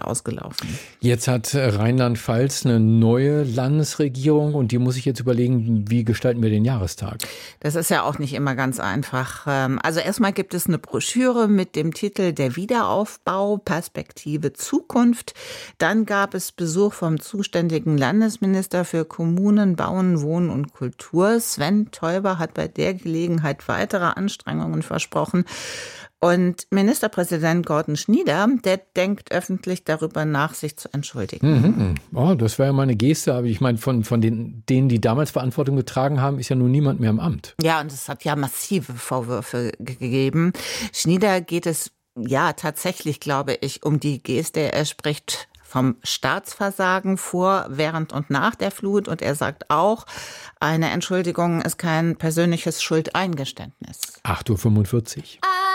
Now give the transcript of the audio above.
ausgelaufen. Jetzt hat Rheinland-Pfalz eine neue Landesregierung und die muss sich jetzt überlegen, wie gestalten wir den Jahrestag? Das ist ja auch nicht immer ganz einfach. Also erstmal gibt es eine Broschüre mit dem Titel Der Wiederaufbau, Perspektive Zukunft. Dann gab es Besuch vom zuständigen Landesminister für Kommunen, Bauen, Wohnen und Kultur. Sven Teuber hat bei der Gelegenheit weitere Anstrengungen versprochen. Und Ministerpräsident Gordon Schnieder, der denkt öffentlich darüber nach, sich zu entschuldigen. Oh, das wäre ja mal eine Geste, aber ich meine, von denen, die damals Verantwortung getragen haben, ist ja nun niemand mehr im Amt. Ja, und es hat ja massive Vorwürfe gegeben. Schnieder geht es ja tatsächlich, glaube ich, um die Geste. Er spricht vom Staatsversagen vor, während und nach der Flut. Und er sagt auch, eine Entschuldigung ist kein persönliches Schuldeingeständnis. 8:45 Uhr.